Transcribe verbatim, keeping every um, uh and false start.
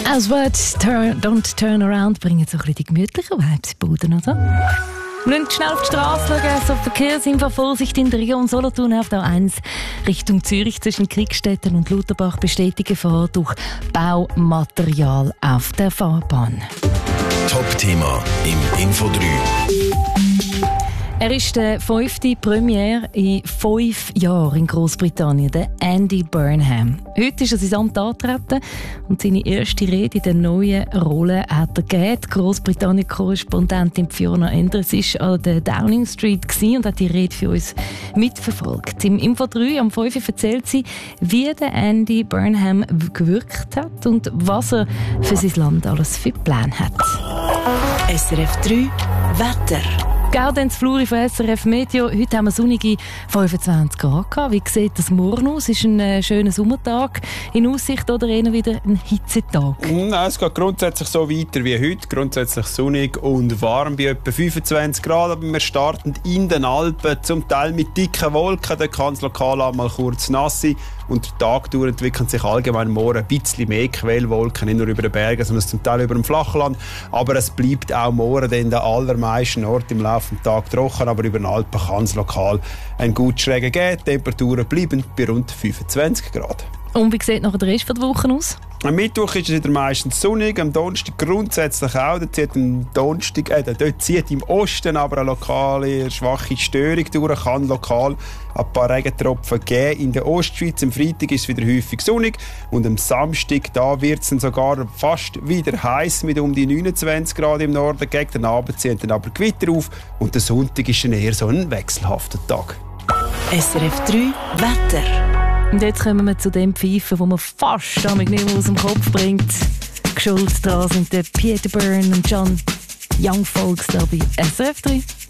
As Words turn, Don't Turn Around bringen so ein bisschen die gemütlichen Vibes in Boden, oder? Wir müssen schnell auf die Straße schauen, so Verkehrsinfo, Vorsicht in der Region Solothurn auf der A eins Richtung Zürich zwischen Kriegstetten und Lutherbach besteht Gefahr durch Baumaterial auf der Fahrbahn. Top-Thema im Info drei. Er ist der fünfte Premier in fünf Jahren in Großbritannien, der Andy Burnham. Heute ist er sein Amt angetreten und seine erste Rede in der neuen Rolle hat er gegeben. Die Großbritannien-Korrespondentin Fiona Endres war an der Downing Street und hat die Rede für uns mitverfolgt. Im Info drei am fünf Uhr erzählt sie, wie der Andy Burnham gewirkt hat und was er für sein Land alles für Pläne hat. S R F drei Wetter. Gaudenz Fluri von S R F Meteo. Heute haben wir sonnige fünfundzwanzig Grad gehabt. Wie sieht das morgen aus? Es ist ein äh, schöner Sommertag in Aussicht oder eher wieder ein Hitzetag? Nein, es geht grundsätzlich so weiter wie heute. Grundsätzlich sonnig und warm bei etwa fünfundzwanzig Grad. Aber wir starten in den Alpen, zum Teil mit dicken Wolken. Da kann es lokal einmal kurz nass sein. Und der Tag durch entwickeln sich allgemein morgen ein bisschen mehr Quellwolken, nicht nur über den Bergen, sondern zum Teil über dem Flachland. Aber es bleibt auch morgen in den allermeisten Orten im Laufe des Tages trocken. Aber über den Alpen kann es lokal einen guten Schrägen geben. Die Temperaturen bleiben bei rund fünfundzwanzig Grad. Und wie sieht noch der Rest der Woche aus? Am Mittwoch ist es wieder meistens sonnig, am Donnerstag grundsätzlich auch. Da zieht, am Donnerstag, äh, dort zieht im Osten aber eine lokale schwache Störung durch, kann lokal ein paar Regentropfen geben. In der Ostschweiz am Freitag ist es wieder häufig sonnig und am Samstag da wird es dann sogar fast wieder heiß mit um die neunundzwanzig Grad im Norden. Gegen den Abend ziehen dann aber Gewitter auf und der Sonntag ist dann eher so ein wechselhafter Tag. S R F drei Wetter. Und jetzt kommen wir zu dem Pfeifen, wo man fast damit nicht mehr aus dem Kopf bringt. Schuld dran sind der Peter Byrne und John Young Folks da bei S R F drei.